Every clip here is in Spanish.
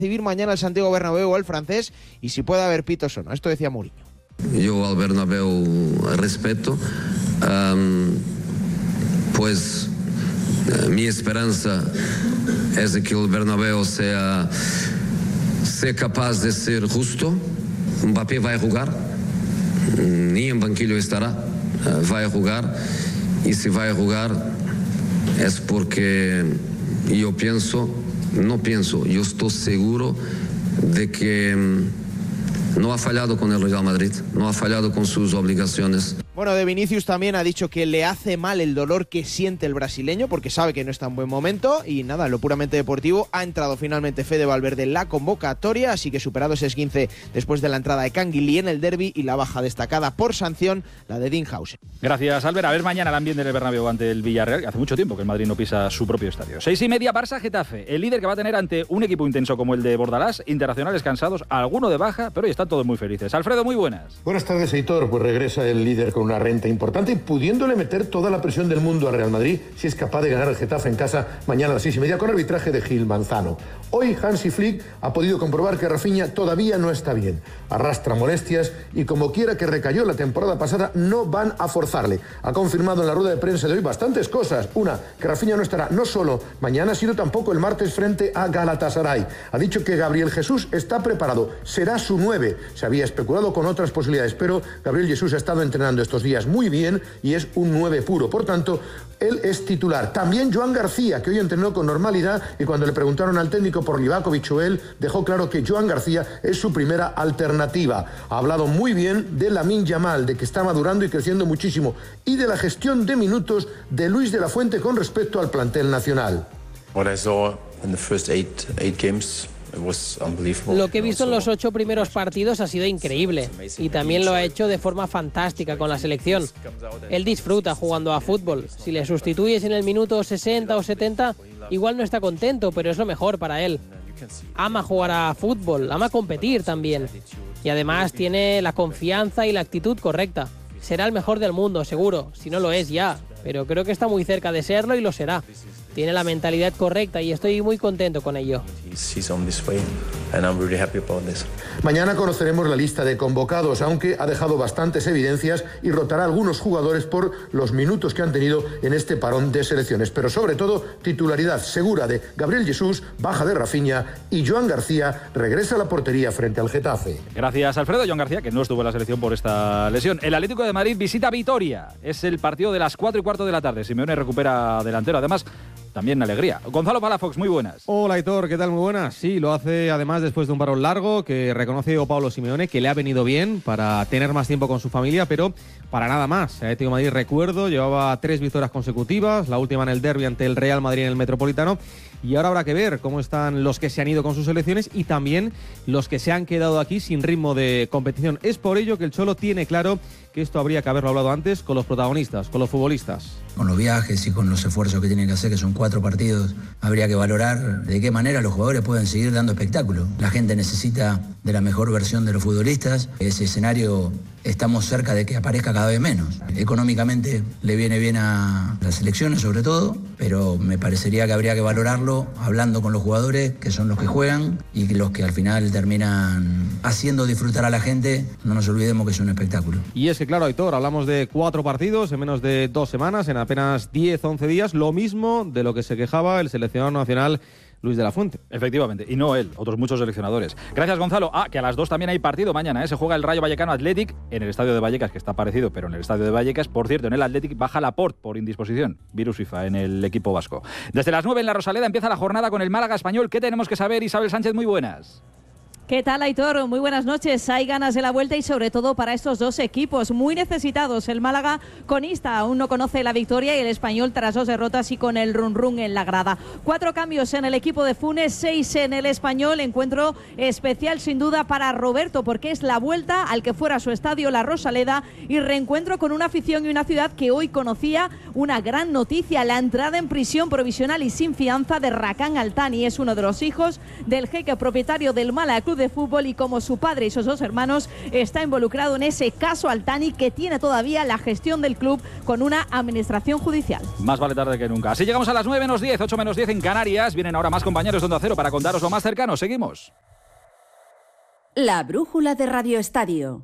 recibir mañana el Santiago Bernabéu al francés y si puede haber pitos o no. Esto decía Mourinho. Yo al Bernabéu respeto, pues mi esperanza es de que el Bernabéu sea capaz de ser justo. Mbappé va a jugar, ni en banquillo estará, va a jugar, y si va a jugar es porque yo estoy seguro de que no ha fallado con el Real Madrid, no ha fallado con sus obligaciones. Bueno, de Vinicius también ha dicho que le hace mal el dolor que siente el brasileño porque sabe que no está en buen momento y nada, en lo puramente deportivo ha entrado finalmente Fede Valverde en la convocatoria, así que superado ese esguince después de la entrada de Canguilí en el derbi y la baja destacada por sanción, la de Dinhausen. Gracias, Albert. A ver mañana el ambiente del Bernabéu ante el Villarreal, que hace mucho tiempo que el Madrid no pisa su propio estadio. 6:30, Barça-Getafe. El líder que va a tener ante un equipo intenso como el de Bordalás, internacionales cansados, alguno de baja, pero hoy están todos muy felices. Alfredo, muy buenas. Buenas tardes, Heitor. Pues regresa el líder con una renta importante y pudiéndole meter toda la presión del mundo al Real Madrid si es capaz de ganar el Getafe en casa mañana a las 6:30 con arbitraje de Gil Manzano. Hoy Hansi Flick ha podido comprobar que Rafinha todavía no está bien, arrastra molestias y como quiera que recayó la temporada pasada no van a forzarle. Ha confirmado en la rueda de prensa de hoy bastantes cosas. Una, que Rafinha no estará no solo mañana sino tampoco el martes frente a Galatasaray. Ha dicho que Gabriel Jesús está preparado, será su 9. Se había especulado con otras posibilidades, pero Gabriel Jesús ha estado entrenando estos días muy bien y es un 9 puro. Por tanto, él es titular. También Joan García, que hoy entrenó con normalidad y cuando le preguntaron al técnico por Livakovic o él, dejó claro que Joan García es su primera alternativa. Ha hablado muy bien de Lamine Yamal, de que está madurando y creciendo muchísimo, y de la gestión de minutos de Luis de la Fuente con respecto al plantel nacional. What I saw in the first eight games. Lo que he visto en los 8 primeros partidos ha sido increíble y también lo ha hecho de forma fantástica con la selección. Él disfruta jugando a fútbol. Si le sustituyes en el minuto 60 o 70, igual no está contento, pero es lo mejor para él. Ama jugar a fútbol, ama competir también. Y además tiene la confianza y la actitud correcta. Será el mejor del mundo, seguro, si no lo es ya, pero creo que está muy cerca de serlo y lo será. Tiene la mentalidad correcta y estoy muy contento con ello. Mañana conoceremos la lista de convocados, aunque ha dejado bastantes evidencias y rotará a algunos jugadores por los minutos que han tenido en este parón de selecciones. Pero sobre todo, titularidad segura de Gabriel Jesús, baja de Rafinha y Joan García regresa a la portería frente al Getafe. Gracias, Alfredo. Joan García, que no estuvo en la selección por esta lesión. El Atlético de Madrid visita Vitoria. Es el partido de las 4:15 de la tarde. Simeone recupera delantero. Además, también alegría. Gonzalo Palafox, muy buenas. Hola, Aitor, ¿qué tal? Muy buenas. Sí, lo hace además después de un parón largo que reconoce Pablo Simeone, que le ha venido bien para tener más tiempo con su familia, pero para nada más. El Atlético de Madrid, recuerdo, llevaba 3 victorias consecutivas, la última en el derbi ante el Real Madrid en el Metropolitano, y ahora habrá que ver cómo están los que se han ido con sus selecciones y también los que se han quedado aquí sin ritmo de competición. Es por ello que el Cholo tiene claro que esto habría que haberlo hablado antes con los protagonistas, con los futbolistas. Con los viajes y con los esfuerzos que tienen que hacer, que son 4 partidos, habría que valorar de qué manera los jugadores pueden seguir dando espectáculo. La gente necesita de la mejor versión de los futbolistas. Ese escenario estamos cerca de que aparezca cada vez menos. Económicamente le viene bien a las selecciones sobre todo, pero me parecería que habría que valorarlo hablando con los jugadores, que son los que juegan y los que al final terminan haciendo disfrutar a la gente. No nos olvidemos que es un espectáculo. Y es que claro, Aitor, hablamos de 4 partidos en menos de 2 semanas, en apenas 10-11 días, lo mismo de lo que se quejaba el seleccionador nacional Luis de la Fuente. Efectivamente, y no él, otros muchos seleccionadores. Gracias, Gonzalo. Que a las 2 también hay partido mañana, Se juega el Rayo Vallecano Athletic en el estadio de Vallecas, que está parecido, pero en el estadio de Vallecas. Por cierto, en el Athletic baja Laporte por indisposición, virus FIFA en el equipo vasco. Desde las 9 en la Rosaleda empieza la jornada con el Málaga Español. ¿Qué tenemos que saber? Isabel Sánchez, muy buenas. ¿Qué tal, Aitor? Muy buenas noches. Hay ganas de la vuelta y sobre todo para estos dos equipos muy necesitados. El Málaga conista aún no conoce la victoria y el Español tras 2 derrotas y con el run en la grada. 4 cambios en el equipo de Funes, 6 en el Español. Encuentro especial sin duda para Roberto porque es la vuelta al que fuera su estadio, la Rosaleda, y reencuentro con una afición y una ciudad que hoy conocía una gran noticia: la entrada en prisión provisional y sin fianza de Rakan Altani. Es uno de los hijos del jeque propietario del Málaga Club de fútbol y como su padre y sus dos hermanos está involucrado en ese caso Altani que tiene todavía la gestión del club con una administración judicial. Más vale tarde que nunca. Así llegamos a las 9 menos 10, 8 menos 10 en Canarias. Vienen ahora más compañeros de Onda Cero para contaros lo más cercano. Seguimos. La brújula de Radio Estadio.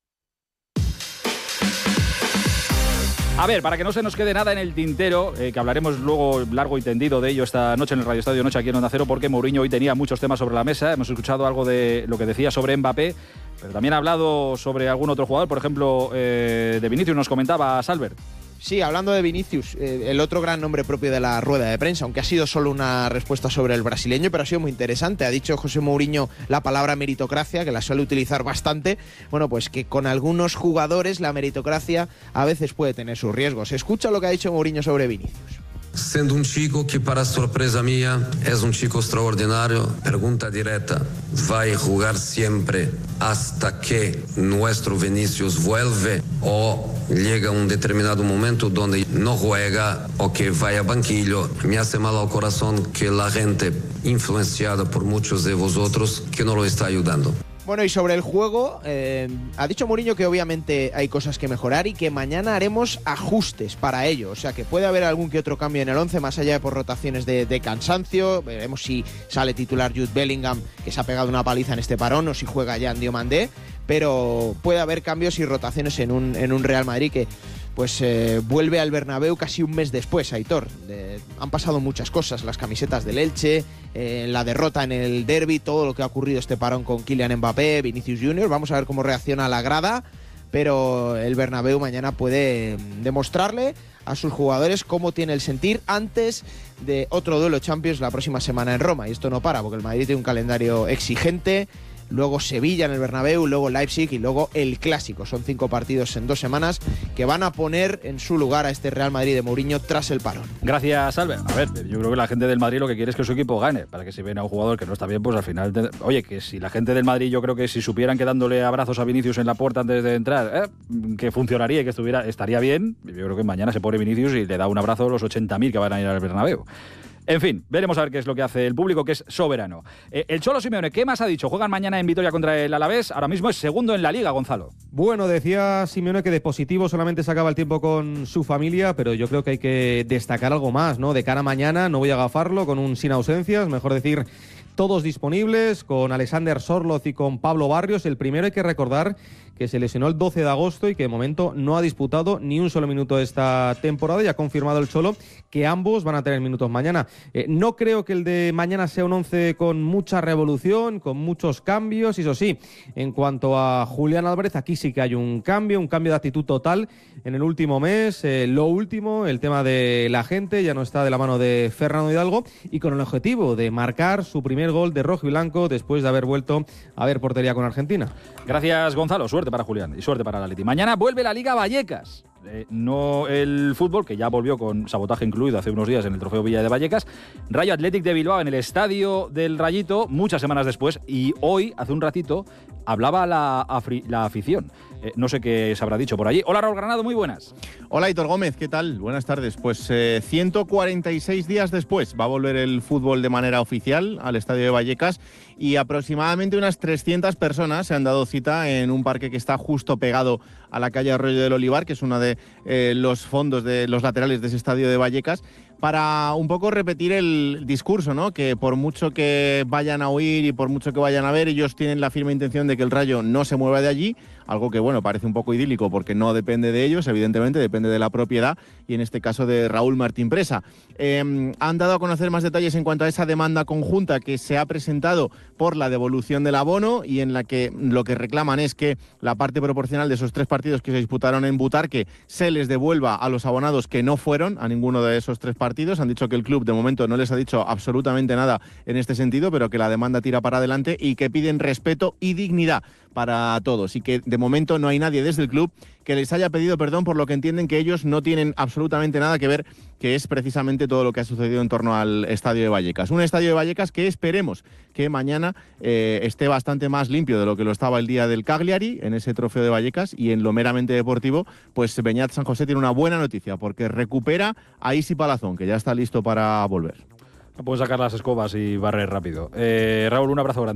A ver, para que no se nos quede nada en el tintero, que hablaremos luego largo y tendido de ello esta noche en el Radio Estadio Noche aquí en Onda Cero, porque Mourinho hoy tenía muchos temas sobre la mesa. Hemos escuchado algo de lo que decía sobre Mbappé, pero también ha hablado sobre algún otro jugador, por ejemplo, de Vinicius, nos comentaba Salver. Sí, hablando de Vinicius, el otro gran nombre propio de la rueda de prensa, aunque ha sido solo una respuesta sobre el brasileño, pero ha sido muy interesante. Ha dicho José Mourinho la palabra meritocracia, que la suele utilizar bastante. Bueno, pues que con algunos jugadores la meritocracia a veces puede tener sus riesgos. Escucha lo que ha dicho Mourinho sobre Vinicius. Siendo un chico que para sorpresa mía es un chico extraordinario, pregunta directa, ¿va a jugar siempre hasta que nuestro Vinicius vuelve o llega un determinado momento donde no juega o que vaya a banquillo? Me hace mal al corazón que la gente influenciada por muchos de vosotros que no lo está ayudando. Bueno, y sobre el juego, ha dicho Mourinho que obviamente hay cosas que mejorar y que mañana haremos ajustes para ello. O sea, que puede haber algún que otro cambio en el 11, más allá de por rotaciones de cansancio. Veremos si sale titular Jude Bellingham, que se ha pegado una paliza en este parón, o si juega ya en Diomandé. Pero puede haber cambios y rotaciones en un Real Madrid que pues vuelve al Bernabéu casi un mes después, Aitor. Han pasado muchas cosas, las camisetas del Elche, la derrota en el derbi, todo lo que ha ocurrido este parón con Kylian Mbappé, Vinicius Junior. Vamos a ver cómo reacciona la grada, pero el Bernabéu mañana puede demostrarle a sus jugadores cómo tiene el sentir antes de otro duelo Champions la próxima semana en Roma. Y esto no para, porque el Madrid tiene un calendario exigente. Luego Sevilla en el Bernabéu, luego Leipzig y luego el Clásico. Son 5 partidos en 2 semanas que van a poner en su lugar a este Real Madrid de Mourinho tras el parón. Gracias, Albert. A ver, yo creo que la gente del Madrid lo que quiere es que su equipo gane, para que si ven a un jugador que no está bien, pues al final... Oye, que si la gente del Madrid, yo creo que si supieran que dándole abrazos a Vinicius en la puerta antes de entrar, que funcionaría y que estaría bien, yo creo que mañana se pone Vinicius y le da un abrazo a los 80.000 que van a ir al Bernabéu. En fin, veremos a ver qué es lo que hace el público, que es soberano. El Cholo Simeone, ¿qué más ha dicho? Juegan mañana en Vitoria contra el Alavés. Ahora mismo es segundo en la Liga, Gonzalo. Bueno, decía Simeone que de positivo solamente sacaba el tiempo con su familia, pero yo creo que hay que destacar algo más, ¿no? De cara a mañana, no voy a agafarlo, con un sin ausencias, mejor decir, todos disponibles, con Alexander Sorloz y con Pablo Barrios. El primero hay que recordar que se lesionó el 12 de agosto y que de momento no ha disputado ni un solo minuto de esta temporada, y ha confirmado el Cholo que ambos van a tener minutos mañana. No creo que el de mañana sea un 11 con mucha revolución, con muchos cambios, y eso sí, en cuanto a Julián Álvarez, aquí sí que hay un cambio de actitud total en el último mes. Lo último, el tema de la gente, ya no está de la mano de Fernando Hidalgo, y con el objetivo de marcar su primer gol de rojo y blanco después de haber vuelto a ver portería con Argentina. Gracias, Gonzalo. Suerte para Julián y suerte para la Leti. Mañana vuelve la Liga Vallecas. No el fútbol, que ya volvió con sabotaje incluido hace unos días en el Trofeo Villa de Vallecas. Rayo Athletic de Bilbao en el Estadio del Rayito, muchas semanas después, y hoy, hace un ratito, hablaba la afición. No sé qué se habrá dicho por allí. Hola, Raúl Granado, muy buenas. Hola, Aitor Gómez, ¿qué tal? Buenas tardes. Pues 146 días después va a volver el fútbol de manera oficial al Estadio de Vallecas, y aproximadamente unas 300 personas se han dado cita en un parque que está justo pegado a la calle Arroyo del Olivar, que es uno de los fondos de los laterales de ese Estadio de Vallecas, para un poco repetir el discurso, ¿no? Que por mucho que vayan a oír y por mucho que vayan a ver, ellos tienen la firme intención de que el Rayo no se mueva de allí, algo que, bueno, parece un poco idílico porque no depende de ellos, evidentemente, depende de la propiedad, y en este caso de Raúl Martín Presa. Han dado a conocer más detalles en cuanto a esa demanda conjunta que se ha presentado por la devolución del abono, y en la que lo que reclaman es que la parte proporcional de esos 3 partidos que se disputaron en Butarque se les devuelva a los abonados que no fueron a ninguno de esos 3 partidos. Han dicho que el club de momento no les ha dicho absolutamente nada en este sentido, pero que la demanda tira para adelante y que piden respeto y dignidad para todos, y que de momento no hay nadie desde el club que les haya pedido perdón por lo que entienden que ellos no tienen absolutamente nada que ver, que es precisamente todo lo que ha sucedido en torno al Estadio de Vallecas. Un Estadio de Vallecas que esperemos que mañana esté bastante más limpio de lo que lo estaba el día del Cagliari en ese Trofeo de Vallecas, y en lo meramente deportivo, pues Beñat San José tiene una buena noticia, porque recupera a Isi Palazón, que ya está listo para volver. Pueden sacar las escobas y barrer rápido. Raúl, un abrazo grande.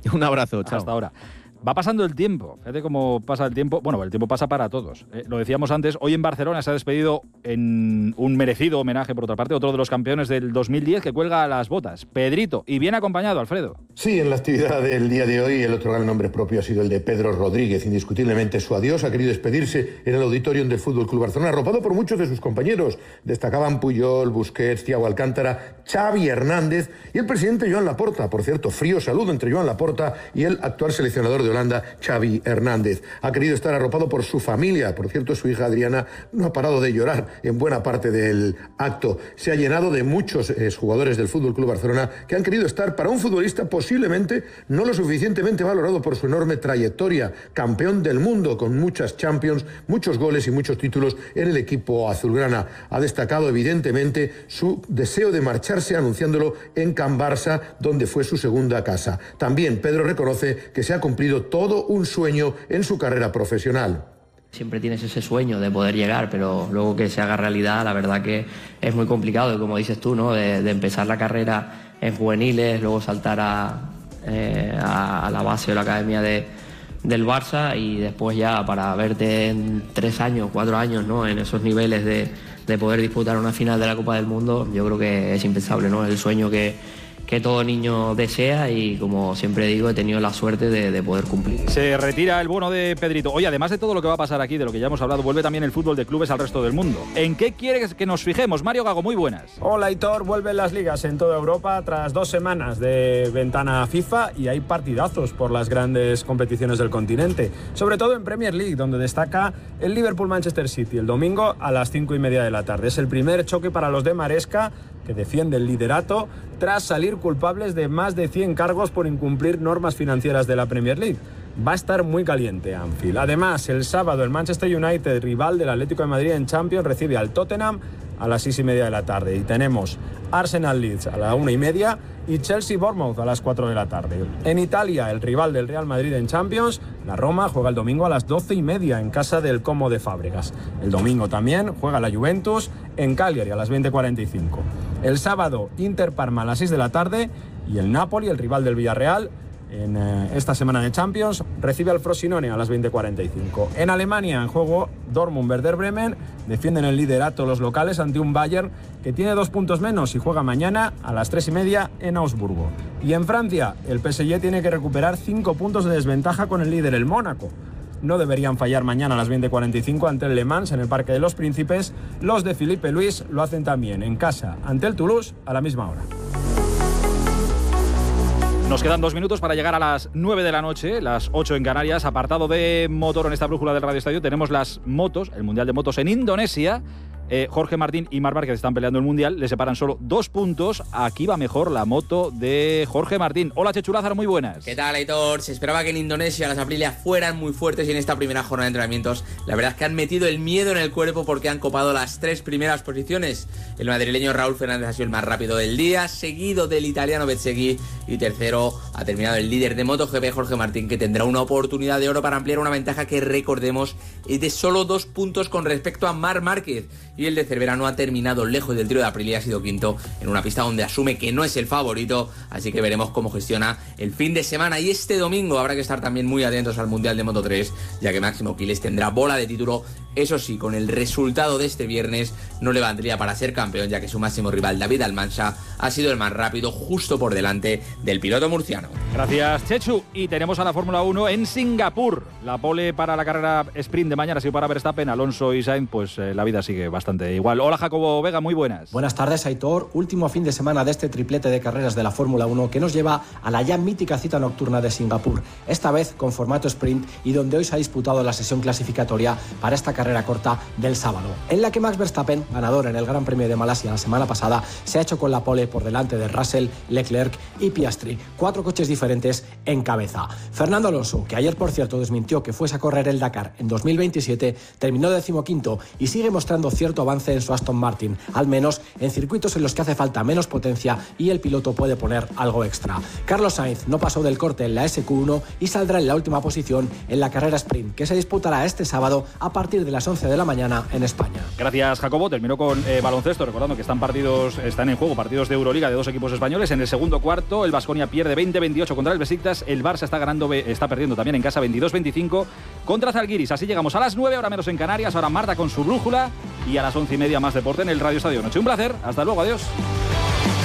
Un abrazo, chao. Hasta ahora. Va pasando el tiempo, fíjate cómo pasa el tiempo. Bueno, el tiempo pasa para todos. Lo decíamos antes, hoy en Barcelona se ha despedido en un merecido homenaje, por otra parte, otro de los campeones del 2010 que cuelga las botas, Pedrito, y bien acompañado, Alfredo. Sí, en la actividad del día de hoy el otro gran nombre propio ha sido el de Pedro Rodríguez. Indiscutiblemente su adiós ha querido despedirse en el auditorium del Fútbol Club Barcelona, arropado por muchos de sus compañeros. Destacaban Puyol, Busquets, Thiago Alcántara, Xavi Hernández y el presidente Joan Laporta. Por cierto, frío saludo entre Joan Laporta y el actual seleccionador de Holanda, Xavi Hernández. Ha querido estar arropado por su familia. Por cierto, su hija Adriana no ha parado de llorar en buena parte del acto. Se ha llenado de muchos jugadores del Fútbol Club Barcelona que han querido estar para un futbolista posiblemente no lo suficientemente valorado por su enorme trayectoria. Campeón del mundo con muchas Champions, muchos goles y muchos títulos en el equipo azulgrana. Ha destacado evidentemente su deseo de marcharse, anunciándolo en Can Barça, donde fue su segunda casa. También Pedro reconoce que se ha cumplido todo un sueño en su carrera profesional. Siempre tienes ese sueño de poder llegar, pero luego que se haga realidad, la verdad que es muy complicado. Y como dices tú, ¿no? De empezar la carrera en juveniles, luego saltar a la base o la academia del Barça y después ya para verte en 3 años, 4 años, ¿no? En esos niveles de poder disputar una final de la Copa del Mundo, yo creo que es impensable, ¿no? El sueño que todo niño desea y, como siempre digo, he tenido la suerte de poder cumplir. Se retira el bono de Pedrito. Oye, además de todo lo que va a pasar aquí, de lo que ya hemos hablado, vuelve también el fútbol de clubes al resto del mundo. ¿En qué quieres que nos fijemos? Mario Gago, muy buenas. Hola, Aitor. Vuelven las ligas en toda Europa tras 2 semanas de ventana FIFA y hay partidazos por las grandes competiciones del continente, sobre todo en Premier League, donde destaca el Liverpool-Manchester City el domingo a las 5:30 de la tarde. Es el primer choque para los de Maresca, que defiende el liderato tras salir culpables de más de 100 cargos por incumplir normas financieras de la Premier League. Va a estar muy caliente Anfield. Además, el sábado el Manchester United, rival del Atlético de Madrid en Champions, recibe al Tottenham a las 6:30 de la tarde. Y tenemos Arsenal-Leeds a la 1:30 y Chelsea-Bournemouth a las 4 de la tarde. En Italia, el rival del Real Madrid en Champions, la Roma, juega el domingo a las 12:30 en casa del Como de Fábregas. El domingo también juega la Juventus en Cagliari a las 20:45. El sábado, Inter-Parma a las 6 de la tarde y el Napoli, el rival del Villarreal, en esta semana de Champions, recibe al Frosinone a las 20:45. En Alemania, en juego Dortmund-Werder Bremen, defienden el liderato los locales ante un Bayern que tiene 2 puntos menos y juega mañana a las 3:30 en Augsburgo. Y en Francia, el PSG tiene que recuperar 5 puntos de desventaja con el líder, el Mónaco. No deberían fallar mañana a las 20:45 ante el Le Mans en el Parque de los Príncipes. Los de Philippe Luis lo hacen también en casa ante el Toulouse a la misma hora. Nos quedan 2 minutos para llegar a las 9 de la noche, las 8 en Canarias. Apartado de motor en esta brújula del Radio Estadio, tenemos las motos, el Mundial de Motos en Indonesia. Jorge Martín y Marc Márquez están peleando el Mundial, le separan solo 2 puntos. Aquí va mejor la moto de Jorge Martín. Hola, Chechu Lázaro, muy buenas. ¿Qué tal, Aitor? Se esperaba que en Indonesia las Aprilia fueran muy fuertes y en esta primera jornada de entrenamientos la verdad es que han metido el miedo en el cuerpo porque han copado las 3 primeras posiciones. El madrileño Raúl Fernández ha sido el más rápido del día, seguido del italiano Bezzecchi, y tercero ha terminado el líder de MotoGP, Jorge Martín, que tendrá una oportunidad de oro para ampliar una ventaja que, recordemos, es de solo 2 puntos con respecto a Marc Márquez. Y el de Cervera no ha terminado lejos del trío de Aprilia, ha sido quinto en una pista donde asume que no es el favorito, así que veremos cómo gestiona el fin de semana. Y este domingo habrá que estar también muy atentos al Mundial de Moto 3, ya que Máximo Quiles tendrá bola de título. Eso sí, con el resultado de este viernes no le valdría para ser campeón, ya que su máximo rival David Almansa ha sido el más rápido, justo por delante del piloto murciano. Gracias, Chechu. Y tenemos a la Fórmula 1 en Singapur. La pole para la carrera sprint de mañana ha sido para Verstappen, Alonso y Sainz, pues la vida sigue bastante igual. Hola, Jacobo Vega, muy buenas. Buenas tardes, Aitor. Último fin de semana de este triplete de carreras de la Fórmula 1 que nos lleva a la ya mítica cita nocturna de Singapur, esta vez con formato sprint y donde hoy se ha disputado la sesión clasificatoria para esta carrera corta del sábado, en la que Max Verstappen, ganador en el Gran Premio de Malasia la semana pasada, se ha hecho con la pole por delante de Russell, Leclerc y Piastri, 4 coches diferentes en cabeza. Fernando Alonso, que ayer por cierto desmintió que fuese a correr el Dakar en 2027, terminó 15º y sigue mostrando cierto avance en su Aston Martin, al menos en circuitos en los que hace falta menos potencia y el piloto puede poner algo extra. Carlos Sainz no pasó del corte en la SQ1 y saldrá en la última posición en la carrera sprint, que se disputará este sábado a partir de de las 11 de la mañana en España. Gracias, Jacobo. Terminó con baloncesto, recordando que están en juego partidos de Euroliga de dos equipos españoles. En el segundo cuarto, el Baskonia pierde 20-28 contra el Besiktas. El Barça está perdiendo también en casa 22-25 contra Zalgiris. Así llegamos a las 9, ahora menos en Canarias. Ahora Marta con su brújula y a las 11:30 más deporte en el Radio Estadio Noche. Un placer. Hasta luego. Adiós.